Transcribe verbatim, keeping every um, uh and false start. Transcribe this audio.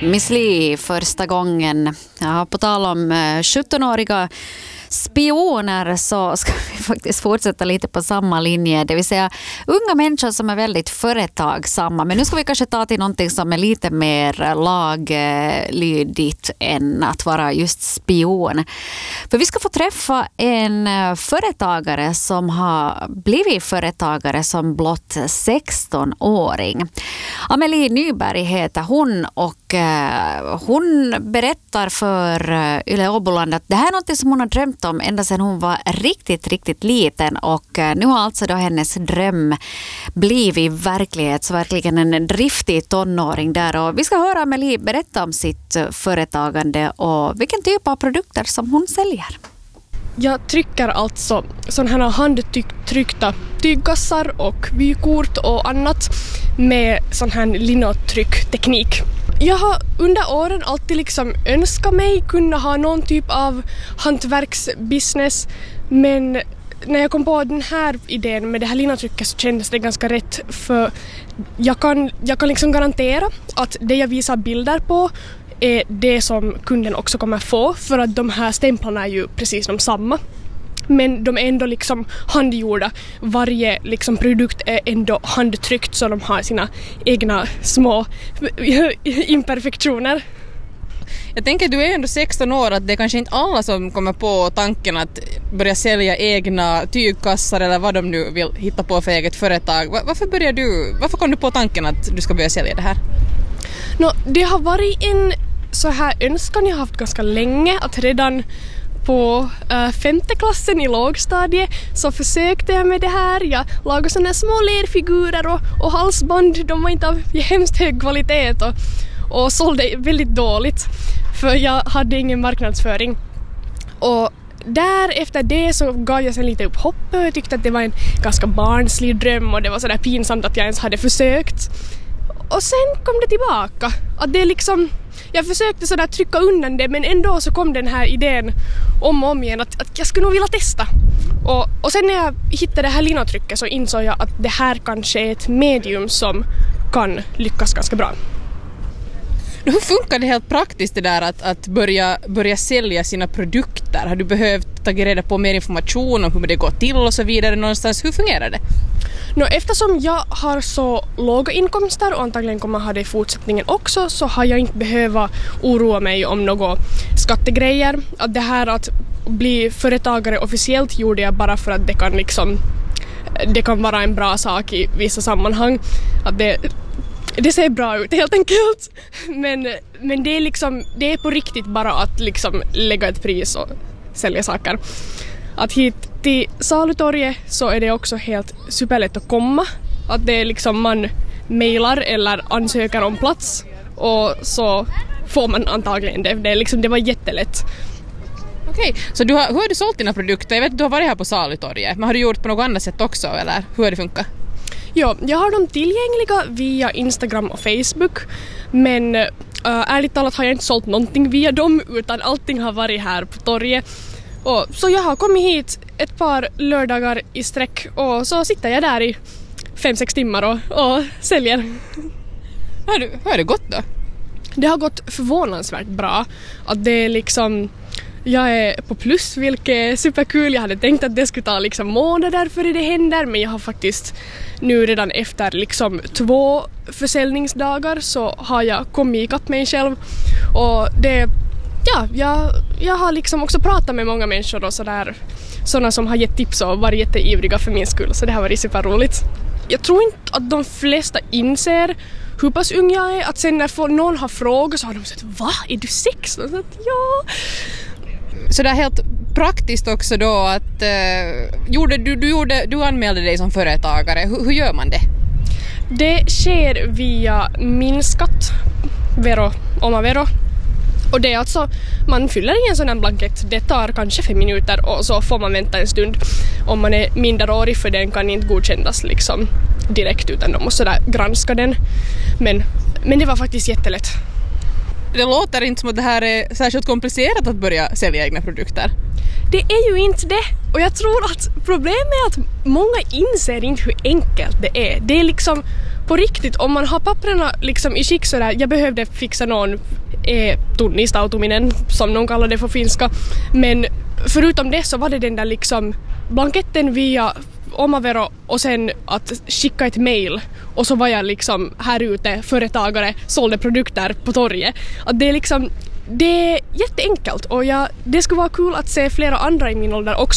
Miss Li första gången. Ja, på tal om sjuttonåriga spioner så ska vi faktiskt fortsätta lite på samma linje. Det vill säga unga människor som är väldigt företagsamma. Men nu ska vi kanske ta till någonting som är lite mer laglydigt än att vara just spion. För vi ska få träffa en företagare som har blivit företagare som blott sexton-åring. Amelie Nyberg heter hon och hon berättar för Yle Åboland att det här är något som hon har drömt om ända sedan hon var riktigt, riktigt liten, och nu har alltså då hennes dröm blivit verklighet, så verkligen en driftig tonåring där. Och vi ska höra Amelie berätta om sitt företagande och vilken typ av produkter som hon säljer. Jag trycker alltså sådana här handtryckta tygkassar och vykort och annat med sån här linotryckteknik. Jag har under åren alltid liksom önskat mig kunna ha någon typ av hantverksbusiness, men när jag kom på den här idén med det här linotrycket så kändes det ganska rätt, för jag kan, jag kan liksom garantera att det jag visar bilder på är det som kunden också kommer få, för att de här stämplarna är ju precis de samma. Men de är ändå liksom handgjorda. Varje liksom produkt är ändå handtryckt, så de har sina egna små imperfektioner. Jag tänker, du är ändå sexton år, att det är kanske inte alla som kommer på tanken att börja sälja egna tygkassar eller vad de nu vill hitta på för eget företag. Varför börjar du, varför kom du på tanken att du ska börja sälja det här? No, det har varit en så här önskan jag har haft ganska länge, att redan på äh, femte klassen i lågstadiet så försökte jag med det här. Jag lagade såna små lerfigurer och, och halsband. De var inte av hemskt hög kvalitet och, och sålde väldigt dåligt, för jag hade ingen marknadsföring. Och där efter det så gav jag sen lite upp hoppet och jag tyckte att det var en ganska barnslig dröm och det var sådär pinsamt att jag ens hade försökt. Och sen kom det tillbaka. Att det liksom, jag försökte sådär trycka undan det, men ändå så kom den här idén om och om igen att, att jag skulle nog vilja testa. Och, och sen när jag hittade det här linotrycket så insåg jag att det här kanske är ett medium som kan lyckas ganska bra. Hur funkar det helt praktiskt det där att, att börja, börja sälja sina produkter? Har du behövt ta reda på mer information om hur det går till och så vidare någonstans? Hur fungerar det? No, eftersom jag har så låga inkomster och antagligen kommer ha det i fortsättningen också, så har jag inte behövt oroa mig om några skattegrejer. Att det här att bli företagare officiellt gjorde jag bara för att det kan liksom, det kan vara en bra sak i vissa sammanhang. Att det, det ser bra ut helt enkelt. Men, men det är liksom, det är på riktigt bara att liksom lägga ett pris och sälja saker. Att hit till Salutorget så är det också helt superlätt att komma. Att det är liksom man mailar eller ansöker om plats och så får man antagligen det. Det, är liksom, det var jättelätt. Okej, så du har, hur har du sålt dina produkter? Jag vet du har varit här på Salutorget, men har du gjort på något annat sätt också, eller hur har det funkat? Ja, jag har dem tillgängliga via Instagram och Facebook, men äh, ärligt talat har jag inte sålt någonting via dem, utan allting har varit här på torget. Och så jag har kommit hit ett par lördagar i sträck och så sitter jag där i fem sex timmar och, och säljer. Hur har det gått då? Det har gått förvånansvärt bra. Att det är liksom, jag är på plus, vilket är superkul. Jag hade tänkt att det skulle ta liksom månader före det händer, men jag har faktiskt nu redan efter liksom två försäljningsdagar så har jag kommit ikapp mig själv. Och det Ja, jag, jag har liksom också pratat med många människor och sådär, sådana som har gett tips och varit jätteivriga för min skull, så det har varit superroligt. Jag tror inte att de flesta inser hur pass ung jag är, att sen när någon har frågat så har de sagt, va? Är du sexton? Så att, ja. Så det är helt praktiskt också då att uh, gjorde, du, du, gjorde, du anmälde dig som företagare. Hur, hur gör man det? Det sker via min skatt, Vero, Omavero. Och det är alltså, man fyller i en sån här blankett, det tar kanske fem minuter och så får man vänta en stund om man är minderårig, för den kan inte godkännas liksom direkt utan de måste där granska den. Men, men det var faktiskt jättelätt. Det låter inte som att det här är särskilt komplicerat att börja sälja egna produkter. Det är ju inte det, och jag tror att problemet är att många inser inte hur enkelt det är. Det är liksom på riktigt, om man har papperna liksom i skick sådär, jag behövde fixa någon e-tunnistautuminen som någon kallar det för finska, men förutom det så var det den där liksom blanketten via Omavero och sen att skicka ett mail och så var jag liksom här ute, företagare, sålde produkter på torget. Att det är liksom, det är jätteenkelt och jag, det skulle vara kul att se flera andra i min ålder också